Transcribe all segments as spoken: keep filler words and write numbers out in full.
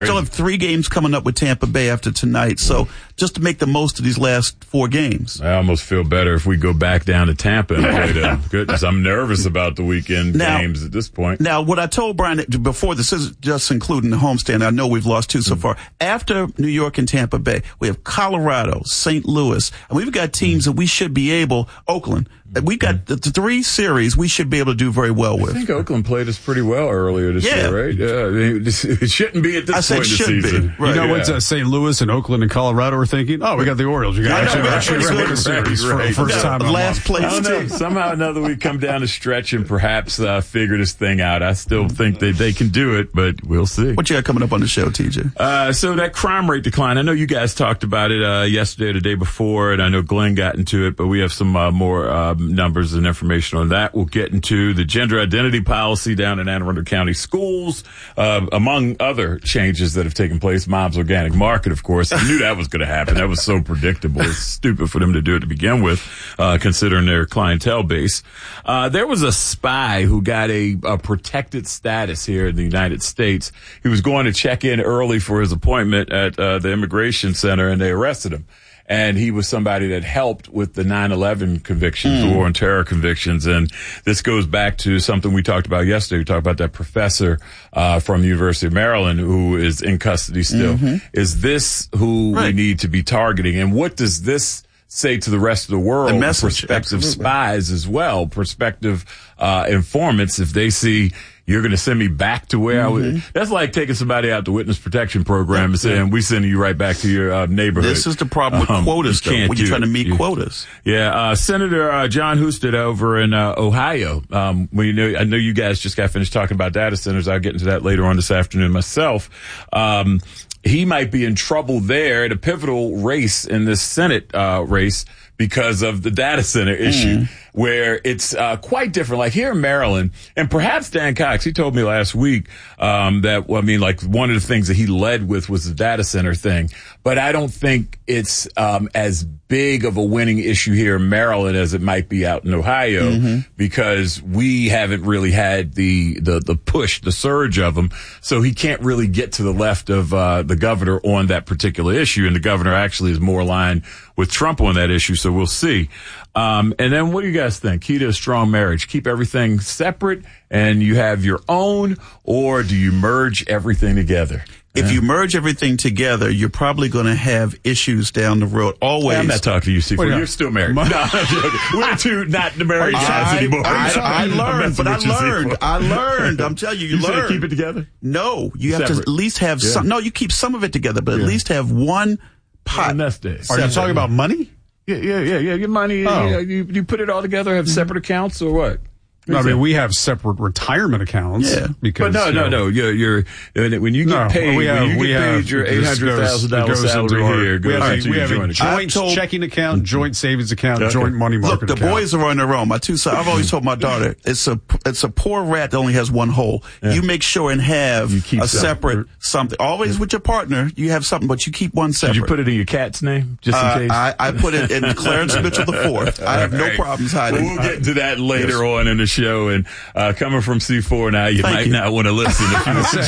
Still have three games coming up with Tampa Bay after tonight, so just to make the most of these last four games. I almost feel better if we go back down to Tampa and play them. Goodness, I'm nervous about the weekend now, games at this point. Now, what I told Brian before, this is just including the homestand. I know we've lost two so far. After New York and Tampa Bay, we have Colorado, Saint Louis, and we've got teams that we should be able, Oakland, we got the three series we should be able to do very well with. I think Oakland played us pretty well earlier this yeah. year, right? Yeah, I mean, it shouldn't be at this I point said in the should season. Be. Right. You know yeah. what uh, Saint Louis and Oakland and Colorado are thinking? Oh, we got the Orioles. We got I actually, know, actually right, win the right, series right. for the first time in a last month. place. I don't know. Team. Somehow or another we come down the stretch and perhaps uh, figure this thing out. I still think that they can do it, but we'll see. What you got coming up on the show, T J? Uh, so that crime rate decline, I know you guys talked about it uh, yesterday or the day before, and I know Glenn got into it, but we have some uh, more uh, numbers and information on that. We'll get into the gender identity policy down in Anne Arundel County schools, uh, among other changes that have taken place. Mom's Organic Market, of course. I knew that was going to happen. That was so predictable. It's stupid for them to do it to begin with, uh, considering their clientele base. Uh, there was a spy who got a, a protected status here in the United States. He was going to check in early for his appointment at uh, the immigration center, and they arrested him. And he was somebody that helped with the nine eleven convictions, mm. the war on terror convictions. And this goes back to something we talked about yesterday. We talked about that professor uh from the University of Maryland who is in custody still. Mm-hmm. Is this who right. we need to be targeting? And what does this say to the rest of the world? The message, prospective absolutely. spies as well, prospective uh informants, if they see you're going to send me back to where mm-hmm. I was. That's like taking somebody out the witness protection program and saying, we sending you right back to your uh, neighborhood. This is the problem with um, quotas, though, when you're trying to meet you, quotas. Yeah, uh, Senator uh, John Husted over in uh, Ohio. Um, we know, I know you guys just got finished talking about data centers. I'll get into that later on this afternoon myself. Um, he might be in trouble there at a pivotal race in this Senate uh, race because of the data center issue, mm. where it's uh, quite different. Like here in Maryland, and perhaps Dan Cox, he told me last week um, that, well, I mean, like one of the things that he led with was the data center thing. But I don't think it's um, as big of a winning issue here in Maryland as it might be out in Ohio, mm-hmm. because we haven't really had the, the the push, the surge of them. So he can't really get to the left of uh, the governor on that particular issue. And the governor actually is more aligned with Trump on that issue. So we'll see. Um, and then what do you guys think? Key to a strong marriage. Keep everything separate and you have your own, or do you merge everything together? If you merge everything together, you're probably going to have issues down the road. Always. I'm not talking to you, C four. You're still married. No, I'm joking. We're two not the married guys anymore. I, I, I learned, but I learned. I learned. I'm telling you, you, you learned. Keep it together? No, you Separate. have to at least have yeah. some. No, you keep some of it together, but yeah. at least have one pot. Nest days. Are you talking about money? Yeah, yeah, yeah, yeah. Your money. Oh. You, you, you put it all together, have separate accounts, or what? No, I mean, we have separate retirement accounts. Yeah. Because, but no, no, no. You're, you're, when you get no, paid, we have, when you we get have, paid your eight hundred thousand dollars salary our, here goes we have, into we your have joint a account. joint told, checking account, joint savings account, okay. joint money market Look, the account. boys are on their own. My two sons, I've always told my daughter, it's a, it's a poor rat that only has one hole. Yeah. You make sure and have you keep a some. separate something. Always with your partner, you have something, but you keep one separate. Did you put it in your cat's name, just in uh, case? I, I put it in Clarence Mitchell the Fourth. I have no right. problems hiding. We'll get to that later yes. on in the show. And uh, coming from C four now, you Thank might you. not want to listen if you listen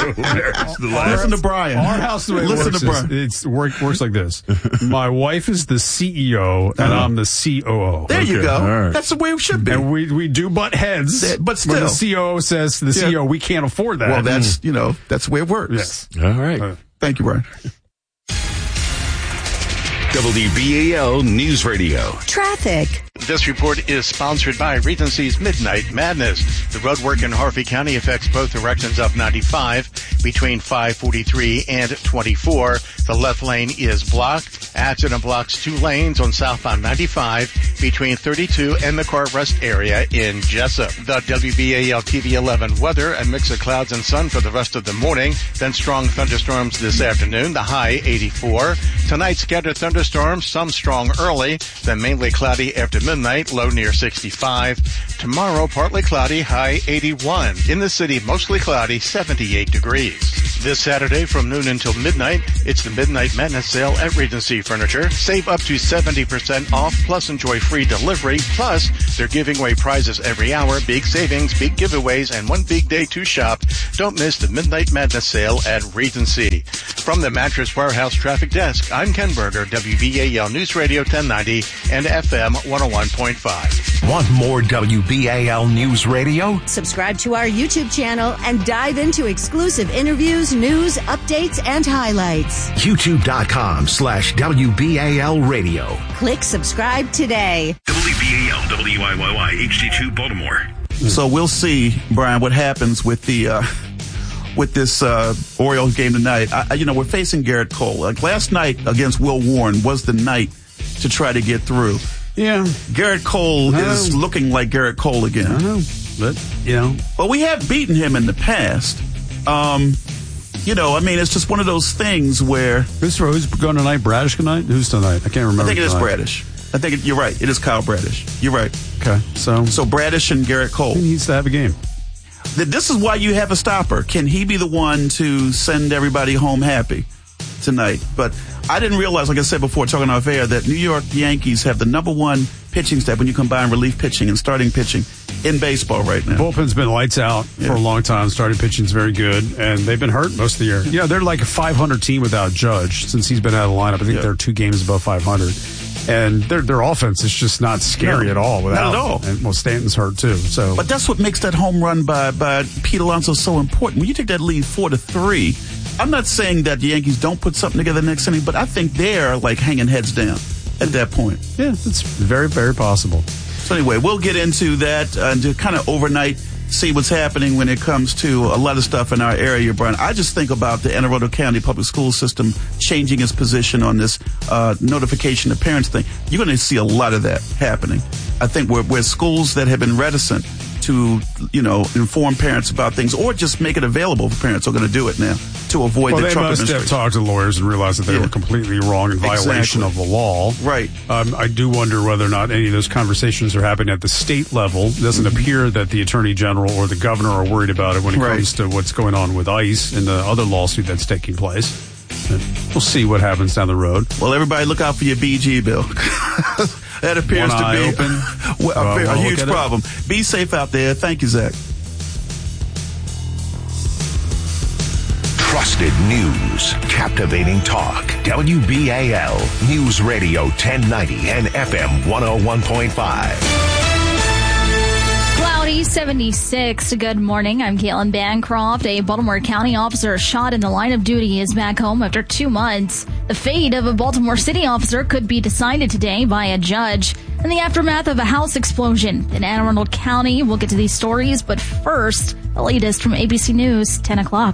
to Listen to Brian. Our house, the way it listen works, to Brian. Is, it's work, works like this. My wife is the C E O, and uh-huh. I'm the C O O. There okay. you go. Right. That's the way it should be. And we, we do butt heads, yeah, but still. when the C O O says to the yeah. C E O, we can't afford that. Well, that's, mm. you know, that's the way it works. Yes. All right. Uh, Thank you, Brian. W B A L News Radio. Traffic. This report is sponsored by Regency's Midnight Madness. The roadwork in Harvey County affects both directions of ninety-five between five forty-three and twenty-four. The left lane is blocked. Accident blocks two lanes on southbound ninety-five between thirty-two and the Car Rest area in Jessup. The W B A L T V eleven weather, a mix of clouds and sun for the rest of the morning, then strong thunderstorms this afternoon, the high eighty-four. Tonight, scattered thunderstorms, some strong early, then mainly cloudy after midnight. midnight, low near sixty-five. Tomorrow, partly cloudy, high eighty-one. In the city, mostly cloudy, seventy-eight degrees. This Saturday from noon until midnight, it's the Midnight Madness sale at Regency Furniture. Save up to seventy percent off, plus enjoy free delivery. Plus, they're giving away prizes every hour, big savings, big giveaways, and one big day to shop. Don't miss the Midnight Madness sale at Regency. From the Mattress Warehouse Traffic Desk, I'm Ken Berger, W B A L News Radio ten ninety and F M one oh one point five. Want more W B A L News Radio? Subscribe to our YouTube channel and dive into exclusive interviews, news, updates, and highlights. YouTube.com slash WBAL Radio. Click subscribe today. W B A L W I Y Y H D two Baltimore. So we'll see, Brian, what happens with the uh, with this uh, Orioles game tonight. I, you know, we're facing Garrett Cole. Like last night against Will Warren was the night to try to get through. Yeah. Garrett Cole is looking like Garrett Cole again. I know, but, you know. Well, we have beaten him in the past. Um, you know, I mean, it's just one of those things where... Who's, who's going tonight? Bradish tonight? Who's tonight? I can't remember. I think it is tonight. Bradish. I think it, you're right. It is Kyle Bradish. You're right. Okay, so... So Bradish and Garrett Cole. He needs to have a game. This is why you have a stopper. Can he be the one to send everybody home happy tonight? But I didn't realize, like I said before, talking off air, that New York Yankees have the number one pitching staff when you combine relief pitching and starting pitching in baseball right now. Bullpen's been lights out Yeah. for a long time. Starting pitching's very good, and they've been hurt most of the year. Yeah, they're like a five hundred team without Judge since he's been out of the lineup. I think Yeah. they're two games above five hundred. And their their offense is just not scary No, at all without not at all. him. And, well, Stanton's hurt too. So, But that's what makes that home run by, by Pete Alonso so important. When you take that lead four to three, I'm not saying that the Yankees don't put something together next inning, but I think they're like hanging heads down at that point. yeah, it's very, very possible. So anyway, we'll get into that uh, and to kind of overnight see what's happening when it comes to a lot of stuff in our area, Brian. I just think about the Anne Arundel County Public School System changing its position on this uh, notification of parents thing. You're going to see a lot of that happening. I think where, where schools that have been reticent to, you know, inform parents about things or just make it available for parents are going to do it now to avoid Well, the they Trump must have administration. talked to lawyers and realized that they Yeah. were completely wrong in violation Exactly. of the law. Right. Um, I do wonder whether or not any of those conversations are happening at the state level. It doesn't appear that the attorney general or the governor are worried about it when it Right. comes to what's going on with ICE and the other lawsuit that's taking place. And we'll see what happens down the road. Well, everybody look out for your B G bill. That appears One to eye be open. well, Uh, a, we'll a look huge at it. problem. Be safe out there. Thank you, Zach. Trusted news. Captivating talk. W B A L News Radio ten ninety and F M one oh one point five. Cloudy, seventy-six. Good morning. I'm Caitlin Bancroft. A Baltimore County officer shot in the line of duty is back home after two months. The fate of a Baltimore City officer could be decided today by a judge in the aftermath of a house explosion in Anne Arundel County. We'll get to these stories, but first, the latest from A B C News, ten o'clock.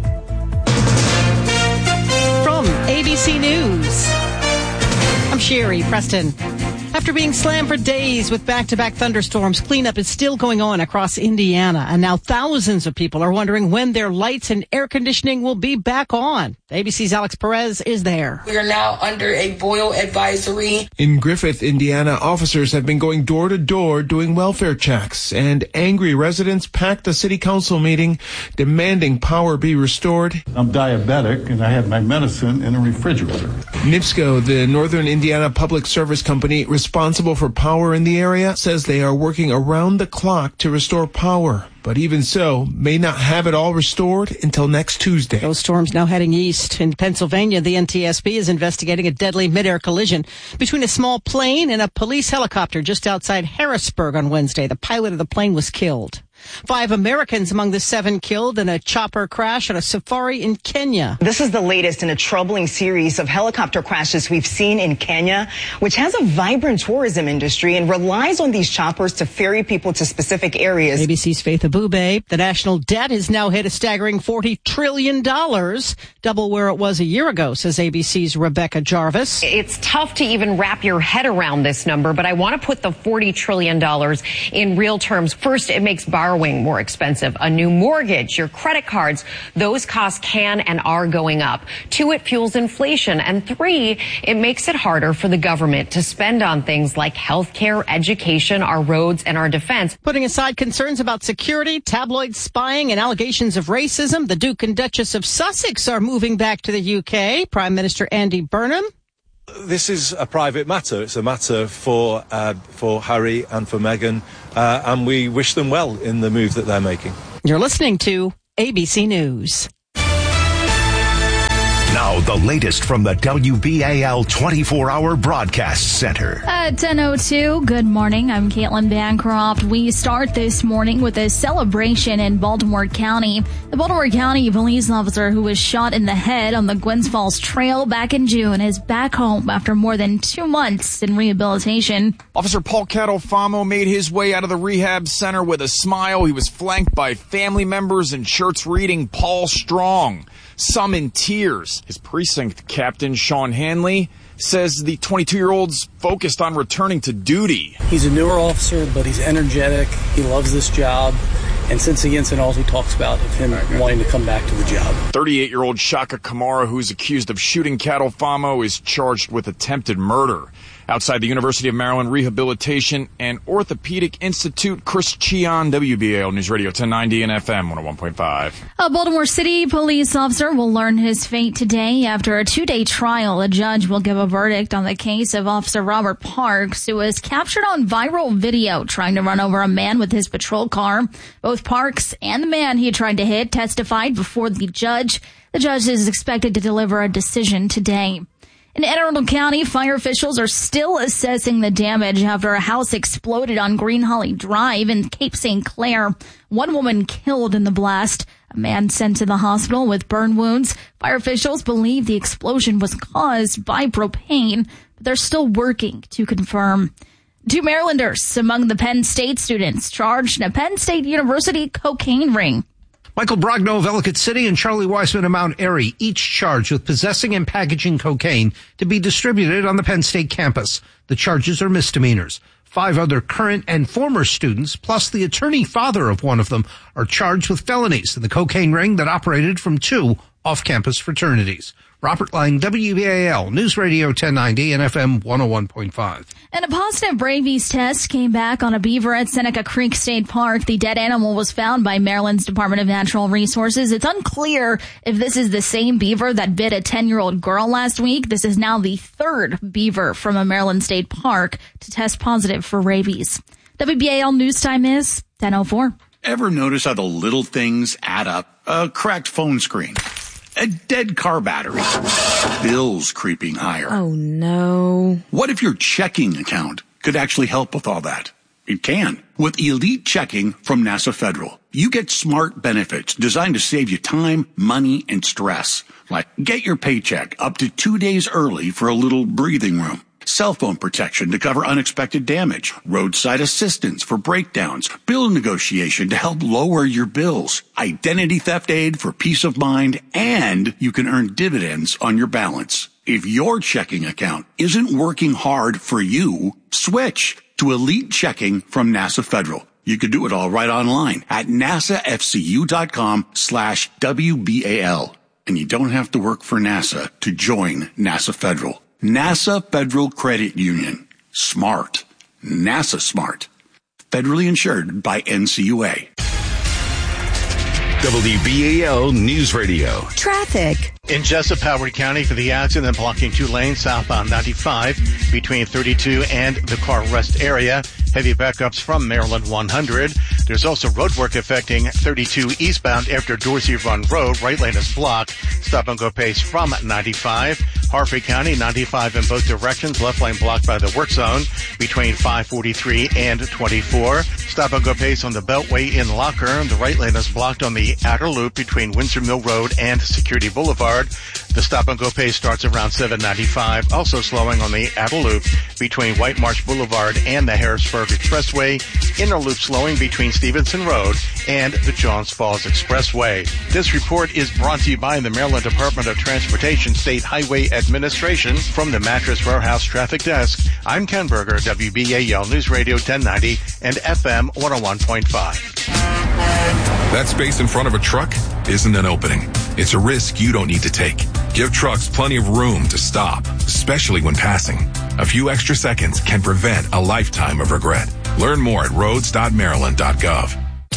From A B C News, I'm Sherry Preston. After being slammed for days with back-to-back thunderstorms, cleanup is still going on across Indiana. And now thousands of people are wondering when their lights and air conditioning will be back on. A B C's Alex Perez is there. We are now under a boil advisory. In Griffith, Indiana, officers have been going door to door doing welfare checks, and angry residents packed a city council meeting demanding power be restored. I'm diabetic and I have my medicine in a refrigerator. NIPSCO, the Northern Indiana Public Service Company responsible for power in the area, says they are working around the clock to restore power, but even so, may not have it all restored until next Tuesday. Those storms now heading east. In Pennsylvania, the N T S B is investigating a deadly midair collision between a small plane and a police helicopter just outside Harrisburg on Wednesday. The pilot of the plane was killed. Five Americans among the seven killed in a chopper crash on a safari in Kenya. This is the latest in a troubling series of helicopter crashes we've seen in Kenya, which has a vibrant tourism industry and relies on these choppers to ferry people to specific areas. A B C's Faith Abube. The national debt has now hit a staggering forty trillion dollars. double where it was a year ago, says A B C's Rebecca Jarvis. It's tough to even wrap your head around this number, but I want to put the forty trillion dollars in real terms. First, it makes borrowing more expensive. A new mortgage, your credit cards, those costs can and are going up. Two, it fuels inflation. And three, it makes it harder for the government to spend on things like health care, education, our roads, and our defense. Putting aside concerns about security, tabloid spying, and allegations of racism, the Duke and Duchess of Sussex are moving back to the U K. Prime Minister Andy Burnham. This is a private matter. It's a matter for uh, for Harry and for Meghan, uh, and we wish them well in the move that they're making. You're listening to A B C News. Now, the latest from the W B A L twenty-four hour Broadcast Center. At ten oh two, good morning. I'm Caitlin Bancroft. We start this morning with a celebration in Baltimore County. The Baltimore County police officer who was shot in the head on the Gwynns Falls Trail back in June is back home after more than two months in rehabilitation. Officer Paul Catalfamo made his way out of the rehab center with a smile. He was flanked by family members and shirts reading Paul Strong, some in tears. His precinct captain, Sean Hanley, says the twenty-two-year-old's focused on returning to duty. He's a newer officer, but he's energetic. He loves this job. And since the incident, all he talks about of him wanting to come back to the job. thirty-eight-year-old Shaka Kamara, who's accused of shooting Catalfamo, is charged with attempted murder. Outside the University of Maryland Rehabilitation and Orthopedic Institute, Chris Cheon, W B A L News Radio ten ninety and F M one oh one point five. A Baltimore City police officer will learn his fate today. After a two-day trial, a judge will give a verdict on the case of Officer Robert Parks, who was captured on viral video trying to run over a man with his patrol car. Both Parks and the man he tried to hit testified before the judge. The judge is expected to deliver a decision today. In Anne Arundel County, fire officials are still assessing the damage after a house exploded on Green Holly Drive in Cape Saint Clair. One woman killed in the blast. A man sent to the hospital with burn wounds. Fire officials believe the explosion was caused by propane, but they're still working to confirm. Two Marylanders among the Penn State students charged in a Penn State University cocaine ring. Michael Brogno of Ellicott City and Charlie Weissman of Mount Airy, each charged with possessing and packaging cocaine to be distributed on the Penn State campus. The charges are misdemeanors. Five other current and former students, plus the attorney father of one of them, are charged with felonies in the cocaine ring that operated from two off-campus fraternities. Robert Lang, W B A L News Radio ten ninety and F M one oh one point five. And a positive rabies test came back on a beaver at Seneca Creek State Park. The dead animal was found by Maryland's Department of Natural Resources. It's unclear if this is the same beaver that bit a ten-year-old girl last week. This is now the third beaver from a Maryland state park to test positive for rabies. W B A L News Time is ten oh four. Ever notice how the little things add up? A cracked phone screen, a dead car battery, bills creeping higher. Oh, no. What if your checking account could actually help with all that? It can. With Elite Checking from NASA Federal, you get smart benefits designed to save you time, money, and stress. Like get your paycheck up to two days early for a little breathing room. Cell phone protection to cover unexpected damage, roadside assistance for breakdowns, bill negotiation to help lower your bills, identity theft aid for peace of mind, and you can earn dividends on your balance. If your checking account isn't working hard for you, switch to Elite Checking from NASA Federal. You could do it all right online at nasafcu.com slash WBAL. And you don't have to work for NASA to join NASA Federal. NASA Federal Credit Union. Smart. NASA smart. Federally insured by N C U A. W B A L News Radio. Traffic. In Jessup, Howard County, for the accident blocking two lanes southbound ninety-five between thirty-two and the car rest area. Heavy backups from Maryland one hundred. There's also road work affecting thirty-two eastbound after Dorsey Run Road. Right lane is blocked. Stop and go pace from ninety-five. Harford County, ninety-five in both directions. Left lane blocked by the work zone between five forty-three and twenty-four. Stop-and-go pace on the Beltway in Locker. The right lane is blocked on the outer loop between Windsor Mill Road and Security Boulevard. The stop-and-go pace starts around seven ninety-five. Also slowing on the outer loop between White Marsh Boulevard and the Harrisburg Expressway. Inner loop slowing between Stevenson Road and the Johns Falls Expressway. This report is brought to you by the Maryland Department of Transportation State Highway Administration. From the Mattress Warehouse Traffic Desk, I'm Ken Berger, W B A L News Radio ten ninety and F M one oh one point five. That space in front of a truck isn't an opening. It's a risk you don't need to take. Give trucks plenty of room to stop, especially when passing. A few extra seconds can prevent a lifetime of regret. Learn more at roads dot maryland dot gov.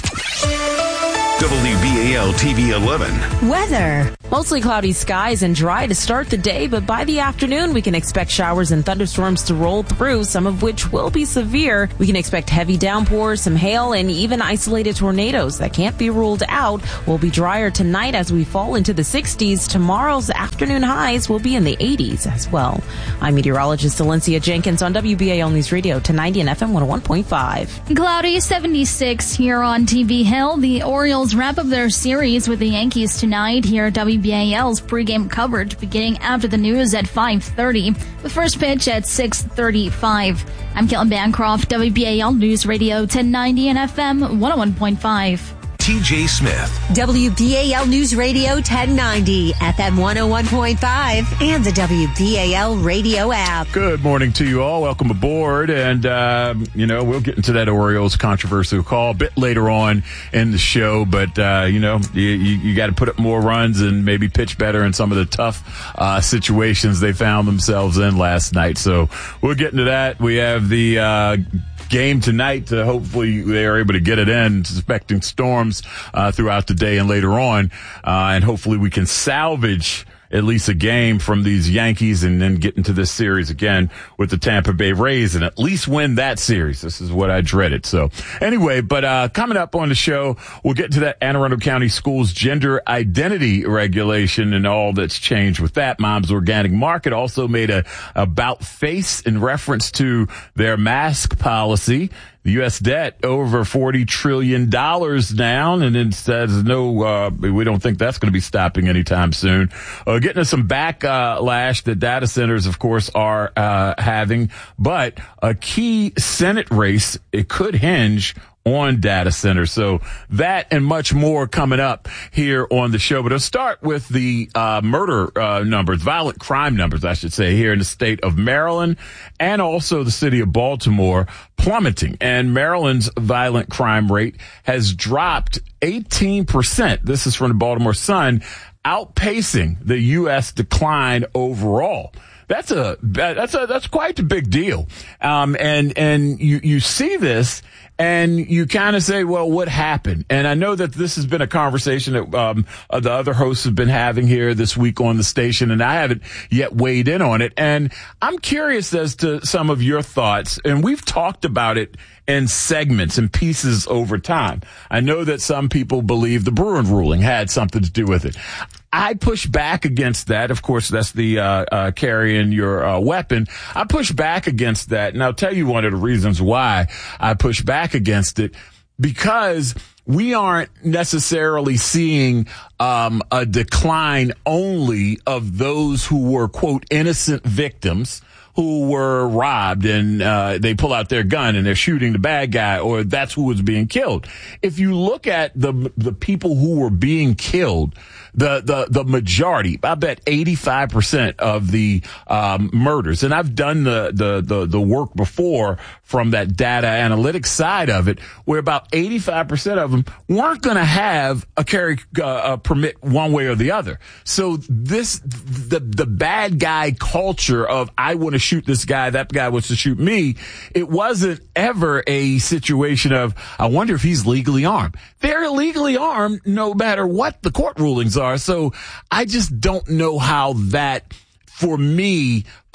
W B A L T V eleven. Weather. Mostly cloudy skies and dry to start the day, but by the afternoon we can expect showers and thunderstorms to roll through, some of which will be severe. We can expect heavy downpours, some hail, and even isolated tornadoes that can't be ruled out. Will be drier tonight as we fall into the sixties. Tomorrow's afternoon highs will be in the eighties as well. I'm meteorologist Valencia Jenkins on W B A L News Radio ten ninety and F M one oh one point five. Cloudy seventy-six here on T V Hill. The Orioles wrap up their series with the Yankees tonight. Here at W B A L's pregame coverage beginning after the news at five thirty. The first pitch at six thirty-five. I'm Caitlin Bancroft, W B A L News Radio ten ninety and F M one oh one point five. T J Smith. W B A L News Radio ten ninety, F M one oh one point five, and the W B A L radio app. Good morning to you all. Welcome aboard. And, uh, you know, we'll get into that Orioles controversial call a bit later on in the show. But, uh, you know, you, you, you got to put up more runs and maybe pitch better in some of the tough uh, situations they found themselves in last night. So we'll get into that. We have the uh game tonight. To hopefully they're able to get it in, suspecting storms uh, throughout the day and later on. Uh, and hopefully we can salvage at least a game from these Yankees and then get into this series again with the Tampa Bay Rays and at least win that series. This is what I dreaded. So anyway, but uh coming up on the show, we'll get to that Anne Arundel County Schools gender identity regulation and all that's changed with that. Mom's Organic Market also made a about face in reference to their mask policy. The U S debt over forty trillion dollars down, and it says no, uh, we don't think that's going to be stopping anytime soon. Uh, getting us some backlash that data centers, of course, are uh, having, but a key Senate race, it could hinge on data centers. So that and much more coming up here on the show. But I'll start with the uh murder uh numbers, violent crime numbers, I should say, here in the state of Maryland and also the city of Baltimore plummeting. And Maryland's violent crime rate has dropped eighteen percent. This is from the Baltimore Sun, outpacing the U S decline overall. That's a, that's a, that's quite a big deal. Um, and, and you, you see this and you kind of say, well, what happened? And I know that this has been a conversation that, um, uh, the other hosts have been having here this week on the station, and I haven't yet weighed in on it. And I'm curious as to some of your thoughts, and we've talked about it in segments and pieces over time. I know that some people believe the Bruin ruling had something to do with it. I push back against that. Of course, that's the uh, uh carrying your uh, weapon. I push back against that, and I'll tell you one of the reasons why I push back against it. Because we aren't necessarily seeing um a decline only of those who were, quote, innocent victims who were robbed and uh they pull out their gun and they're shooting the bad guy, or that's who was being killed. If you look at the the people who were being killed, the the the majority, I bet eighty-five percent of the um murders, and I've done the the the the work before from that data analytics side of it, where about eighty-five percent of them weren't going to have a carry uh, a permit one way or the other. So this the the bad guy culture of I want to shoot this guy, that guy wants to shoot me, it wasn't ever a situation of I wonder if he's legally armed. They're illegally armed no matter what the court rulings are. So I just don't know how that, for me,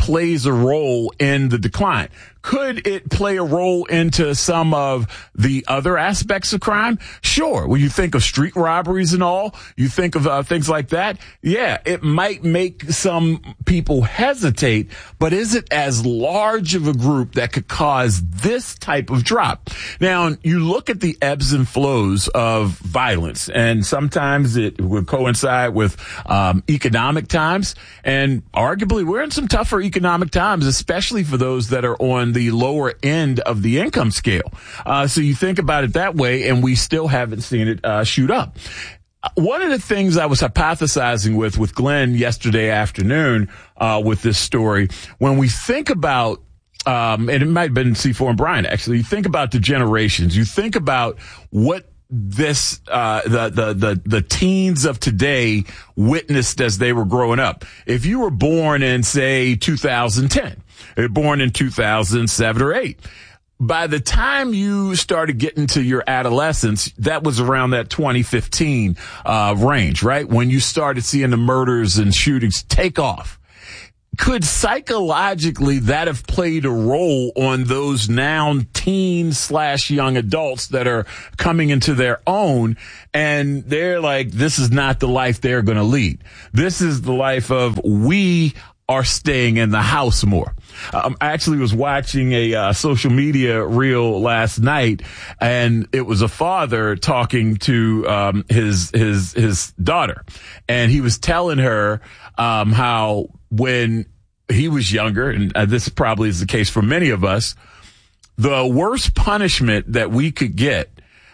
plays a role in the decline. Could it play a role into some of the other aspects of crime? Sure. When you think of street robberies and all, you think of uh, things like that. Yeah, it might make some people hesitate, but is it as large of a group that could cause this type of drop? Now, you look at the ebbs and flows of violence, and sometimes it would coincide with um, economic times, and arguably we're in some tougher economic times, especially for those that are on the lower end of the income scale. Uh, so you think about it that way, and we still haven't seen it uh, shoot up. One of the things I was hypothesizing with with Glenn yesterday afternoon uh, with this story, when we think about Um, and it might have been C four and Brian, actually. You think about the generations. You think about what this, uh, the, the, the, the teens of today witnessed as they were growing up. If you were born in, say, two thousand ten, or born in two thousand seven or eight, by the time you started getting to your adolescence, that was around that twenty fifteen, uh, range, right? When you started seeing the murders and shootings take off. Could psychologically that have played a role on those now teen slash young adults that are coming into their own, and they're like, this is not the life they're going to lead. This is the life of we are staying in the house more. Um, I actually was watching a uh, social media reel last night, and it was a father talking to um, his his his daughter, and he was telling her um, how when he was younger, and uh, this probably is the case for many of us, the worst punishment that we could get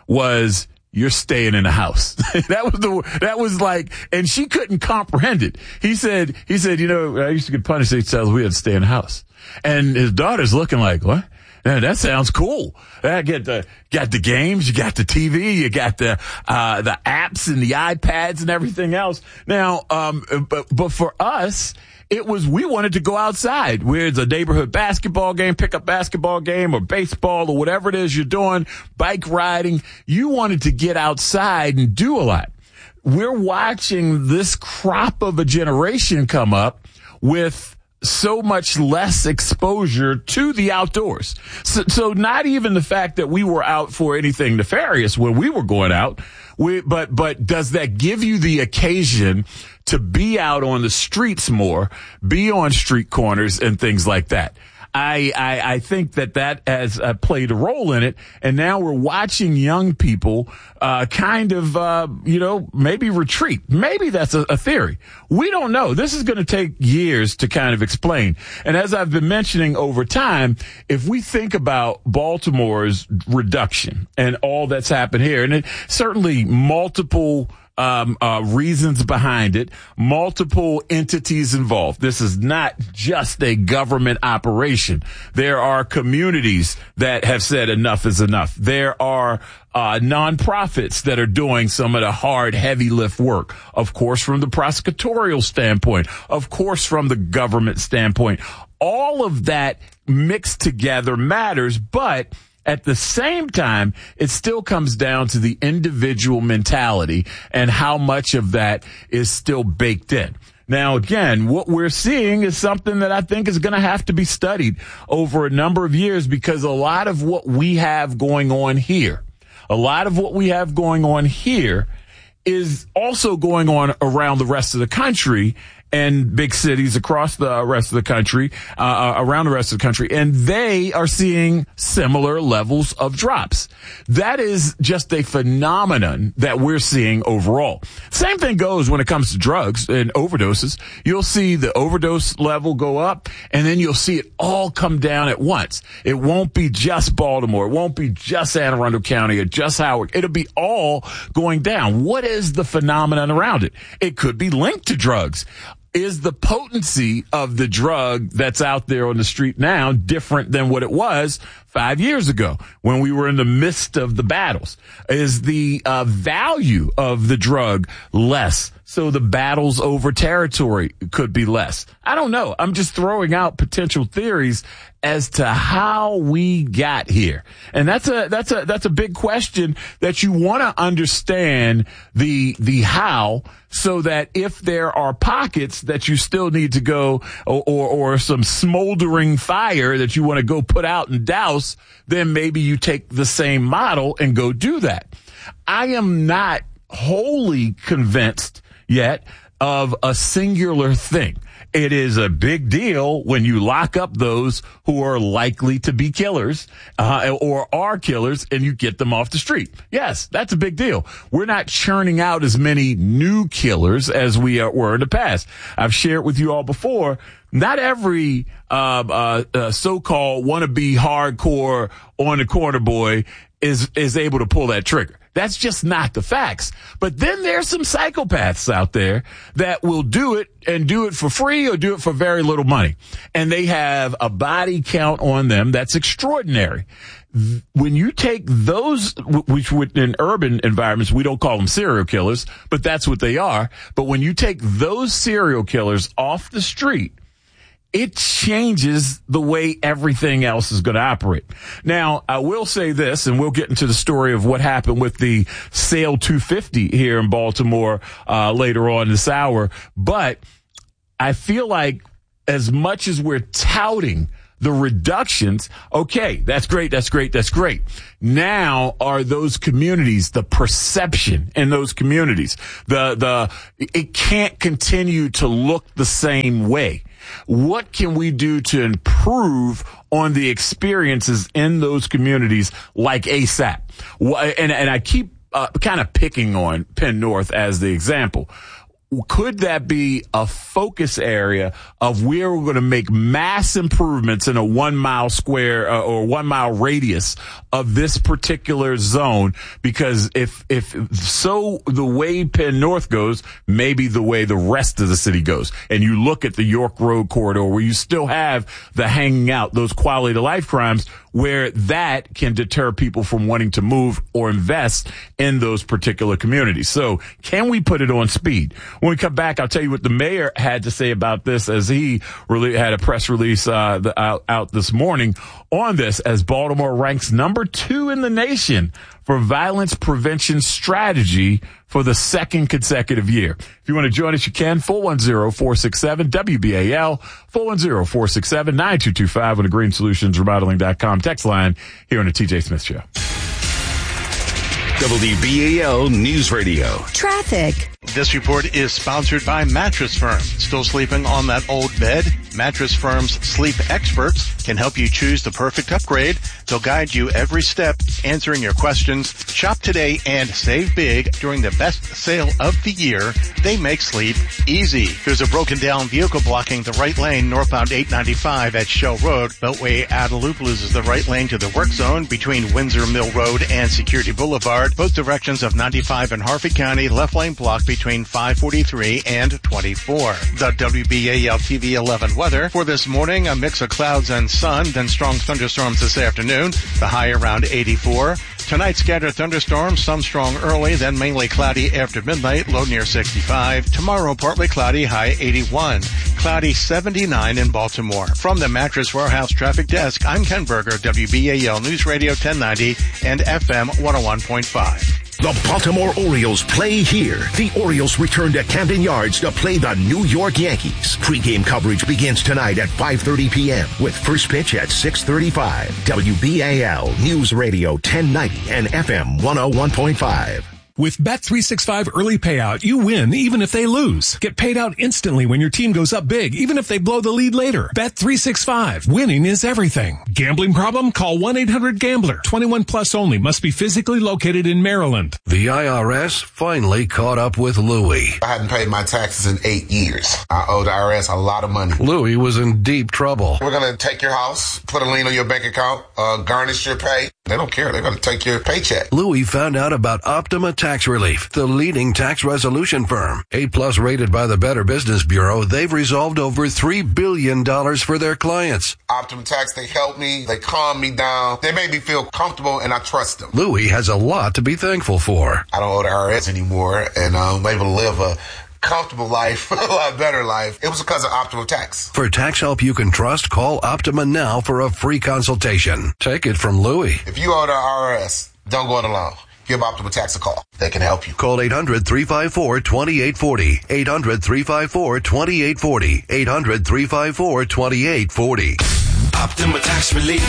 was you're staying in the house. that was the, that was like, and she couldn't comprehend it. He said, he said, you know, I used to get punished. They tell us we had to stay in the house. And his daughter's looking like, what? Yeah, that sounds cool. I get the, got the games, you got the T V, you got the, uh, the apps and the iPads and everything else. Now, um, but, but for us, it was, we wanted to go outside. Where it's a neighborhood basketball game, pickup basketball game, or baseball, or whatever it is you're doing, bike riding. You wanted to get outside and do a lot. We're watching this crop of a generation come up with so much less exposure to the outdoors. So, so not even the fact that we were out for anything nefarious when we were going out, we, but, but does that give you the occasion to be out on the streets more, be on street corners and things like that? I, I, I think that that has uh, played a role in it. And now we're watching young people, uh, kind of, uh, you know, maybe retreat. Maybe that's a, a theory. We don't know. This is going to take years to kind of explain. And as I've been mentioning over time, if we think about Baltimore's reduction and all that's happened here, and it certainly multiple Um, uh, reasons behind it, multiple entities involved. This is not just a government operation. There are communities that have said enough is enough. There are uh, nonprofits that are doing some of the hard, heavy lift work. Of course, from the prosecutorial standpoint. Of course, from the government standpoint. All of that mixed together matters, but at the same time, it still comes down to the individual mentality and how much of that is still baked in. Now, again, what we're seeing is something that I think is going to have to be studied over a number of years, because a lot of what we have going on here, a lot of what we have going on here is also going on around the rest of the country and big cities across the rest of the country, uh, around the rest of the country, and they are seeing similar levels of drops. That is just a phenomenon that we're seeing overall. Same thing goes when it comes to drugs and overdoses. You'll see the overdose level go up, and then you'll see it all come down at once. It won't be just Baltimore. It won't be just Anne Arundel County or just Howard. It'll be all going down. What is the phenomenon around it? It could be linked to drugs. Is the potency of the drug that's out there on the street now different than what it was five years ago when we were in the midst of the battles? Is the uh, value of the drug less? So the battles over territory could be less. I don't know. I'm just throwing out potential theories as to how we got here. And that's a, that's a, that's a big question that you want to understand the, the how, so that if there are pockets that you still need to go or, or, or some smoldering fire that you want to go put out and douse, then maybe you take the same model and go do that. I am not wholly convinced yet of a singular thing. It is a big deal when you lock up those who are likely to be killers uh, or are killers, and you get them off the street. Yes, that's a big deal. We're not churning out as many new killers as we uh, were in the past. I've shared with you all before, not every uh, uh, uh, so-called wannabe hardcore on the corner boy is is able to pull that trigger. That's just not the facts. But then there's some psychopaths out there that will do it and do it for free or do it for very little money. And they have a body count on them that's extraordinary. When you take those, which in urban environments, we don't call them serial killers, but that's what they are. But when you take those serial killers off the street, it changes the way everything else is going to operate. Now, I will say this, and we'll get into the story of what happened with the Sale two fifty here in Baltimore uh, later on this hour. But I feel like as much as we're touting the reductions, okay, that's great, that's great, that's great. Now are those communities, the perception in those communities, the the it can't continue to look the same way. What can we do to improve on the experiences in those communities like ASAP? And, and I keep uh, kind of picking on Penn North as the example. Could that be a focus area of where we're going to make mass improvements in a one mile square uh, or one mile radius of this particular zone? Because if, if so, the way Penn North goes, maybe the way the rest of the city goes. And you look at the York Road corridor where you still have the hanging out, those quality of life crimes, where that can deter people from wanting to move or invest in those particular communities. So can we put it on speed? When we come back, I'll tell you what the mayor had to say about this as he really had a press release uh, the, out, out this morning on this, as Baltimore ranks number two in the nation for violence prevention strategy for the second consecutive year. If you want to join us, you can. four one zero, four six seven, W B A L, four one zero, four six seven, nine two two five on the green solutions remodeling dot com text line here on the T J Smith Show. W B A L News Radio. Traffic. This report is sponsored by Mattress Firm. Still sleeping on that old bed? Mattress Firm's sleep experts can help you choose the perfect upgrade. They'll guide you every step, answering your questions. Shop today and save big during the best sale of the year. They make sleep easy. There's a broken down vehicle blocking the right lane northbound eight ninety-five at Shell Road. Beltway Adelup loses the right lane to the work zone between Windsor Mill Road and Security Boulevard. Both directions of ninety-five in Harford County, left lane blocked between five forty-three and twenty-four. The W B A L T V eleven weather for this morning, a mix of clouds and sun, then strong thunderstorms this afternoon, the high around eighty-four. Tonight, scattered thunderstorms, some strong early, then mainly cloudy after midnight, low near sixty-five. Tomorrow, partly cloudy, high eighty-one. Cloudy seventy-nine in Baltimore. From the Mattress Warehouse Traffic Desk, I'm Ken Berger, W B A L News Radio ten ninety and F M one oh one point five. The Baltimore Orioles play here. The Orioles return to Camden Yards to play the New York Yankees. Pre-game coverage begins tonight at five thirty p.m. with first pitch at six thirty-five. W B A L News Radio ten ninety and F M one oh one point five. With Bet three sixty-five Early Payout, you win even if they lose. Get paid out instantly when your team goes up big, even if they blow the lead later. Bet three sixty-five. Winning is everything. Gambling problem? Call one eight hundred gambler. twenty-one plus only. Must be physically located in Maryland. The I R S finally caught up with Louie. I hadn't paid my taxes in eight years. I owe the I R S a lot of money. Louie was in deep trouble. We're going to take your house, put a lien on your bank account, uh, garnish your pay. They don't care. They're going to take your paycheck. Louie found out about Optima Tax Relief, the leading tax resolution firm. A plus rated by the Better Business Bureau, they've resolved over three billion dollars for their clients. Optimum Tax, they help me, they calm me down, they make me feel comfortable, and I trust them. Louis has a lot to be thankful for. I don't owe the I R S anymore, and I'm able to live a comfortable life, a lot better life. It was because of Optima Tax. For tax help you can trust, call Optima now for a free consultation. Take it from Louis. If you owe the I R S, don't go it alone. Give Optima Tax a call. They can help you. Call eight hundred, three five four, two eight four zero. eight hundred, three five four, two eight four zero. eight hundred, three five four, two eight four zero. Optima Tax Relief.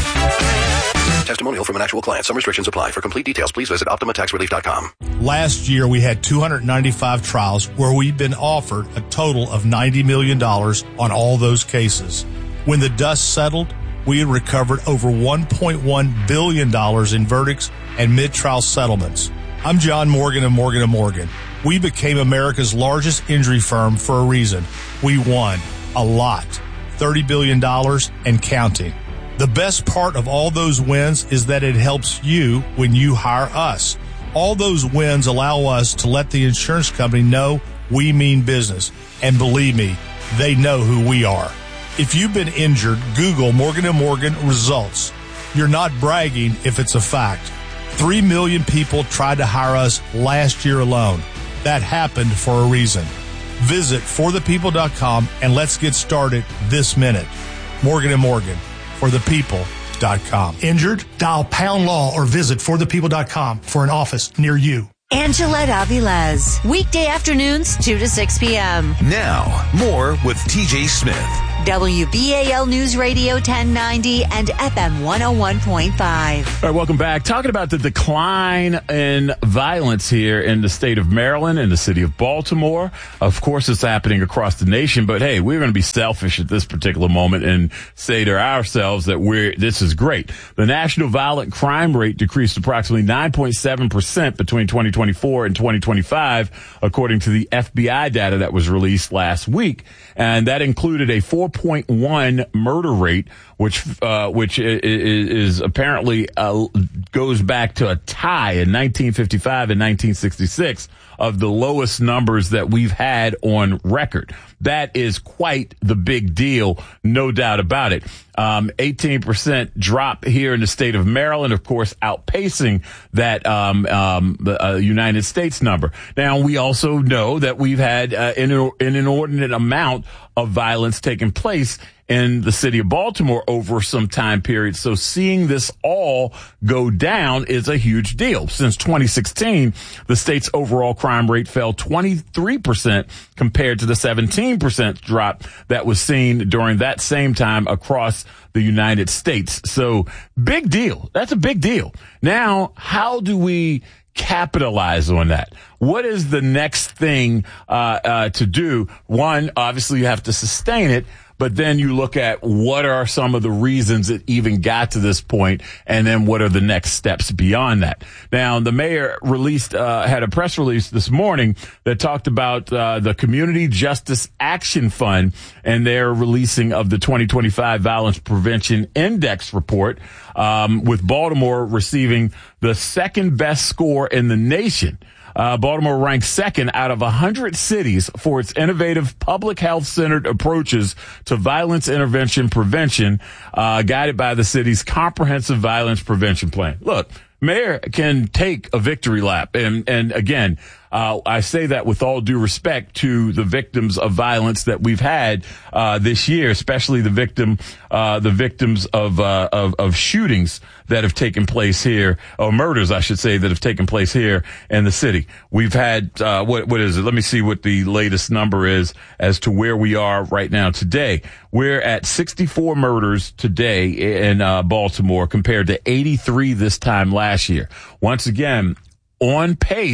Testimonial from an actual client. Some restrictions apply. For complete details, please visit optima tax relief dot com. Last year, we had two hundred ninety-five trials where we've been offered a total of ninety million dollars on all those cases. When the dust settled, we had recovered over one point one billion dollars in verdicts and mid-trial settlements. I'm John Morgan of Morgan and Morgan. We became America's largest injury firm for a reason. We won a lot, thirty billion dollars and counting. The best part of all those wins is that it helps you when you hire us. All those wins allow us to let the insurance company know we mean business. And believe me, they know who we are. If you've been injured, Google Morgan and Morgan results. You're not bragging if it's a fact. Three million people tried to hire us last year alone. That happened for a reason. Visit for the people dot com and let's get started this minute. Morgan and Morgan. for the people dot com. Injured? Dial pound law or visit for the people dot com for an office near you. Angelette Avilés. Weekday afternoons, two to six p.m. Now, more with T J Smith. W B A L News Radio ten ninety and F M one oh one point five. All right, welcome back. Talking about the decline in violence here in the state of Maryland and the city of Baltimore. Of course, it's happening across the nation, but hey, we're going to be selfish at this particular moment and say to ourselves that we're, this is great. The national violent crime rate decreased approximately nine point seven percent between twenty twenty-four and twenty twenty-five, according to the F B I data that was released last week. And that included a four point one murder rate, which uh, which is, is apparently uh, goes back to a tie in nineteen fifty-five and nineteen sixty-six of the lowest numbers that we've had on record. That is quite the big deal, no doubt about it. Um, eighteen percent drop here in the state of Maryland, of course, outpacing that um, um, the uh, United States number. Now, we also know that we've had uh, an, an inordinate amount of violence taking place in the city of Baltimore over some time period. So seeing this all go down is a huge deal. Since twenty sixteen, the state's overall crime rate fell twenty-three percent compared to the seventeen percent drop that was seen during that same time across the United States. So big deal. That's a big deal. Now, how do we capitalize on that? What is the next thing uh, uh, to do? One, obviously you have to sustain it, but then you look at what are some of the reasons it even got to this point, and then what are the next steps beyond that. Now, the mayor released, uh, had a press release this morning that talked about uh, the Community Justice Action Fund and their releasing of the twenty twenty-five Violence Prevention Index report, um, with Baltimore receiving the second best score in the nation. Uh, Baltimore ranks second out of one hundred cities for its innovative public health-centered approaches to violence intervention prevention, uh, guided by the city's comprehensive violence prevention plan. Look, mayor can take a victory lap. And, and again, uh, I say that with all due respect to the victims of violence that we've had, uh, this year, especially the victim, uh, the victims of, uh, of, of shootings that have taken place here, or murders, I should say, that have taken place here in the city. We've had, uh, what, what is it? Let me see what the latest number is as to where we are right now today. We're at sixty-four murders today in, uh, Baltimore compared to eighty-three this time last year. Once again, on pace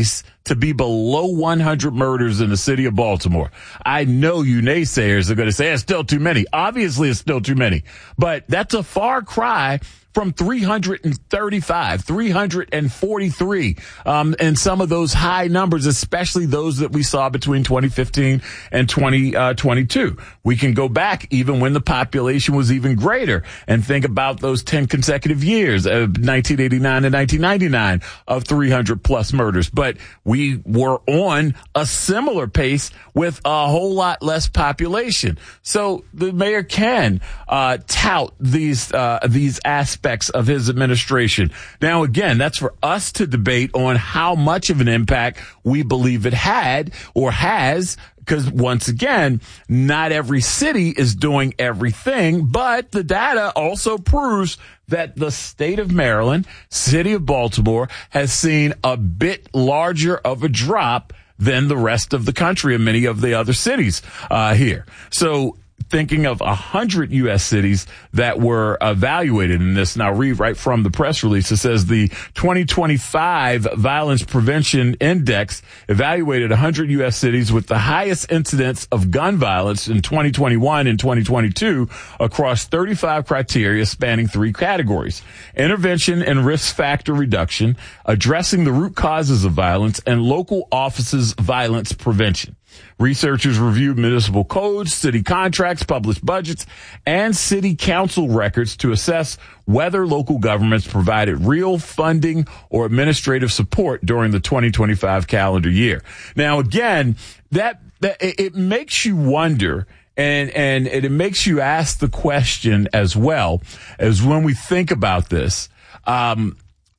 to be below one hundred murders in the city of Baltimore. I know you naysayers are going to say it's still too many. Obviously, it's still too many. But that's a far cry from three hundred thirty-five, three hundred forty-three, um, and some of those high numbers, especially those that we saw between twenty fifteen and twenty twenty-two. We can go back even when the population was even greater and think about those ten consecutive years of nineteen eighty-nine and nineteen ninety-nine of three hundred plus murders. But we were on a similar pace with a whole lot less population. So the mayor can uh, tout these uh, these aspects of his administration. Now, again, that's for us to debate on how much of an impact we believe it had or has, because once again, not every city is doing everything, but the data also proves that the state of Maryland, city of Baltimore, has seen a bit larger of a drop than the rest of the country and many of the other cities uh, here. So thinking of one hundred U S cities that were evaluated in this. And I'll read right from the press release. It says the twenty twenty-five Violence Prevention Index evaluated one hundred U S cities with the highest incidence of gun violence in twenty twenty-one and twenty twenty-two across thirty-five criteria spanning three categories: intervention and risk factor reduction, addressing the root causes of violence, and local offices violence prevention. Researchers reviewed municipal codes, city contracts, published budgets, and city council records to assess whether local governments provided real funding or administrative support during the twenty twenty-five calendar year. Now, again, that, that it makes you wonder, and, and it makes you ask the question as well as when we think about this, um,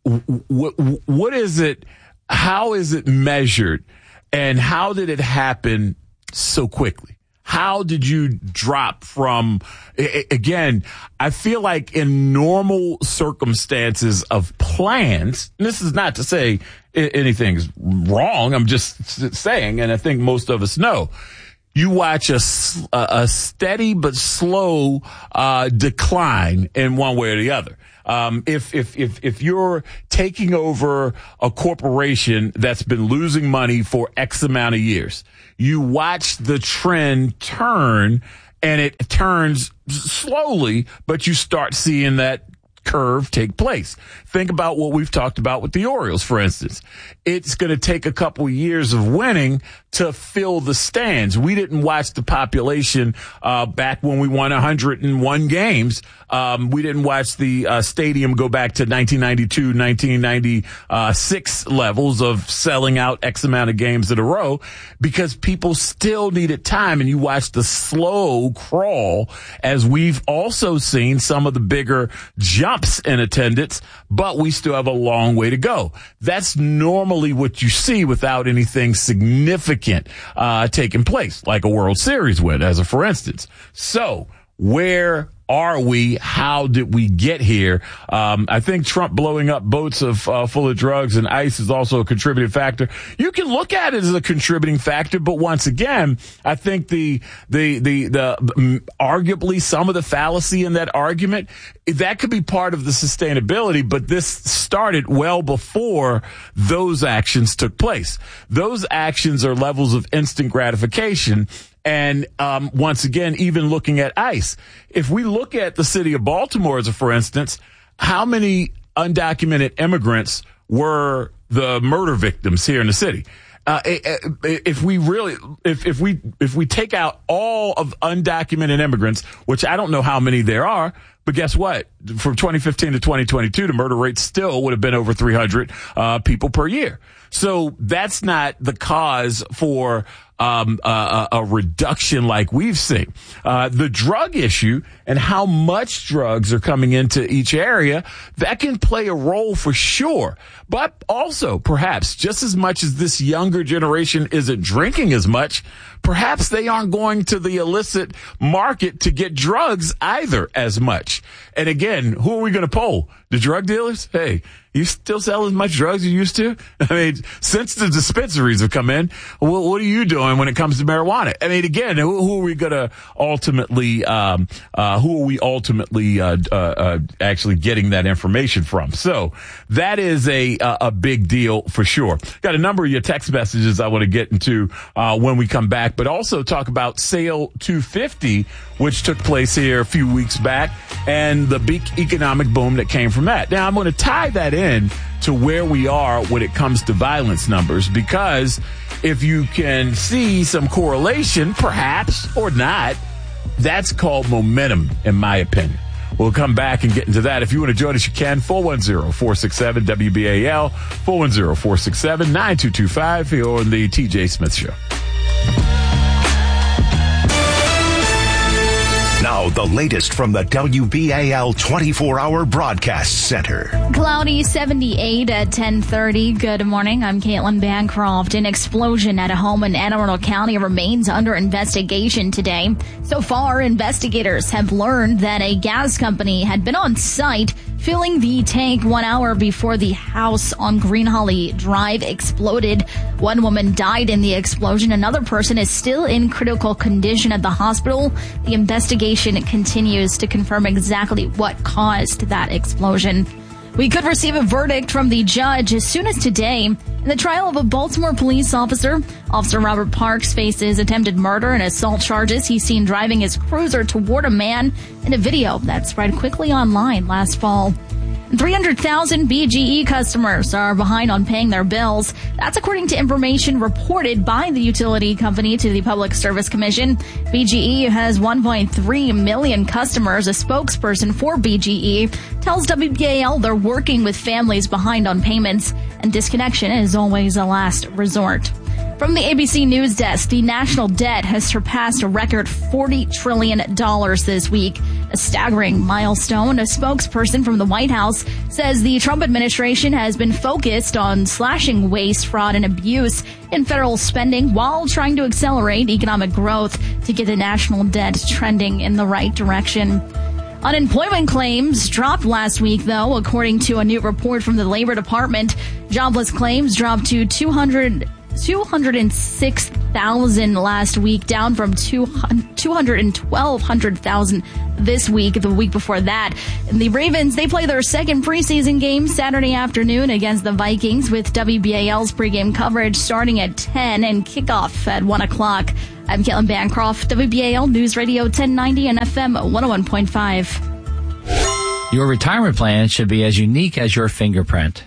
what, what is it, how is it measured? And how did it happen so quickly? How did you drop from, again, I feel like in normal circumstances of plans, and this is not to say anything's wrong, I'm just saying, and I think most of us know, you watch a, a steady but slow uh, decline in one way or the other. Um, if, if, if, if you're taking over a corporation that's been losing money for X amount of years, you watch the trend turn, and it turns slowly, but you start seeing that curve take place. Think about what we've talked about with the Orioles, for instance. It's going to take a couple of years of winning to fill the stands. We didn't watch the population uh back when we won one hundred one games. Um, we didn't watch the uh, stadium go back to nineteen ninety-two, nineteen ninety-six levels of selling out X amount of games in a row because people still needed time. And you watch the slow crawl as we've also seen some of the bigger jumps in attendance, but we still have a long way to go. That's normally what you see without anything significant uh taking place, like a World Series win, as a for instance. So where are we? How did we get here? Um, I think Trump blowing up boats of uh, full of drugs and ICE is also a contributing factor. You can look at it as a contributing factor, but once again, I think the the the the, the arguably some of the fallacy in that argument, that could be part of the sustainability, but this started well before those actions took place. Those actions are levels of instant gratification. And um once again, even looking at ICE, if we look at the city of Baltimore as a for instance, how many undocumented immigrants were the murder victims here in the city? Uh, if we really, if, if we, if we take out all of undocumented immigrants, which I don't know how many there are, but guess what? From twenty fifteen to twenty twenty-two, the murder rate still would have been over three hundred uh, people per year. So that's not the cause for um, a, a reduction like we've seen. Uh, the drug issue and how much drugs are coming into each area, that can play a role for sure. But also, perhaps, just as much as this younger generation isn't drinking as much, perhaps they aren't going to the illicit market to get drugs either as much. And again, who are we going to poll? The drug dealers? Hey, You still sell as much drugs as you used to? I mean, since the dispensaries have come in, what, what are you doing when it comes to marijuana? I mean, again, who, who are we going to ultimately, um, uh, who are we ultimately, uh, uh, uh, actually getting that information from? So that is a, a big deal for sure. Got a number of your text messages I want to get into, uh, when we come back, but also talk about Sale two fifty, which took place here a few weeks back, and the big economic boom that came from that. Now, I'm going to tie that in to where we are when it comes to violence numbers, because if you can see some correlation, perhaps, or not, that's called momentum, in my opinion. We'll come back and get into that. If you want to join us, you can. four one zero, four six seven, W B A L, four one zero, four six seven, nine two two five here on the T J Smith Show. Now, the latest from the W B A L twenty-four hour Broadcast Center. Cloudy, seventy-eight at ten thirty. Good morning. I'm Caitlin Bancroft. An explosion at a home in Anne Arundel County remains under investigation today. So far, investigators have learned that a gas company had been on site filling the tank one hour before the house on Green Holly Drive exploded. One woman died in the explosion. Another person is still in critical condition at the hospital. The investigation continues to confirm exactly what caused that explosion. We could receive a verdict from the judge as soon as today in the trial of a Baltimore police officer. Officer Robert Parks faces attempted murder and assault charges. He's seen driving his cruiser toward a man in a video that spread quickly online last fall. three hundred thousand B G E customers are behind on paying their bills. That's according to information reported by the utility company to the Public Service Commission. B G E has one point three million customers. A spokesperson for B G E tells W B A L they're working with families behind on payments, and disconnection is always a last resort. From the A B C News Desk, the national debt has surpassed a record forty trillion dollars this week, a staggering milestone. A spokesperson from the White House says the Trump administration has been focused on slashing waste, fraud, and abuse in federal spending while trying to accelerate economic growth to get the national debt trending in the right direction. Unemployment claims dropped last week, though, according to a new report from the Labor Department. Jobless claims dropped to two hundred two hundred six thousand last week, down from two hundred twelve thousand this week, the week before that. And the Ravens, they play their second preseason game Saturday afternoon against the Vikings, with W B A L's pregame coverage starting at ten and kickoff at one o'clock. I'm Caitlin Bancroft, W B A L News Radio ten ninety and F M one oh one point five. Your retirement plan should be as unique as your fingerprint.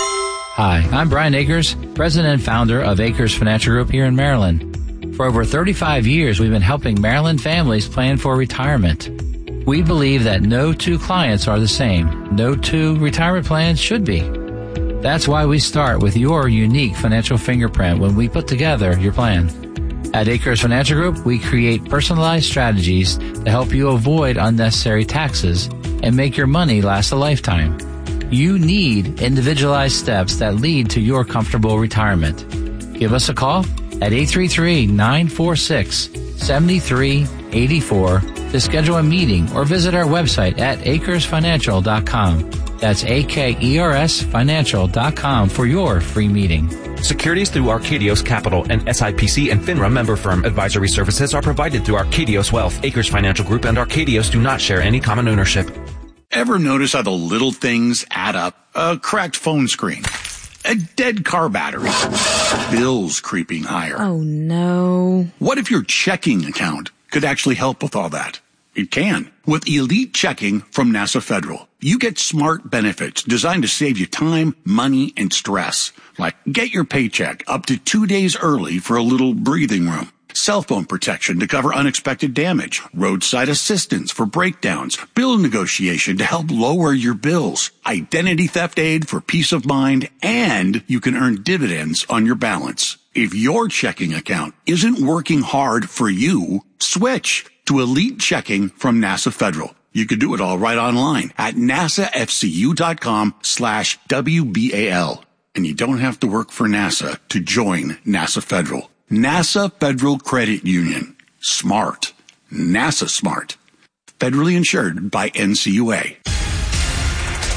Hi, I'm Brian Akers, president and founder of Akers Financial Group here in Maryland. For over thirty-five years, we've been helping Maryland families plan for retirement. We believe that no two clients are the same. No two retirement plans should be. That's why we start with your unique financial fingerprint when we put together your plan. At Akers Financial Group, we create personalized strategies to help you avoid unnecessary taxes and make your money last a lifetime. You need individualized steps that lead to your comfortable retirement. Give us a call at eight three three, nine four six, seven three eight four to schedule a meeting, or visit our website at acres financial dot com. That's A K E R S financial dot com for your free meeting. Securities through Arcadios Capital, and S I P C and FINRA member firm. Advisory services are provided through Arcadios Wealth. Akers Financial Group and Arcadios do not share any common ownership. Ever notice how the little things add up? A cracked phone screen, a dead car battery, bills creeping higher. Oh, no. What if your checking account could actually help with all that? It can. With Elite Checking from NASA Federal, you get smart benefits designed to save you time, money, and stress. Like get your paycheck up to two days early for a little breathing room. Cell phone protection to cover unexpected damage, roadside assistance for breakdowns, bill negotiation to help lower your bills, identity theft aid for peace of mind, and you can earn dividends on your balance. If your checking account isn't working hard for you, switch to Elite Checking from NASA Federal. You could do it all right online at nasafcu.com slash WBAL. And you don't have to work for NASA to join NASA Federal. NASA Federal Credit Union. Smart. NASA smart. Federally insured by N C U A.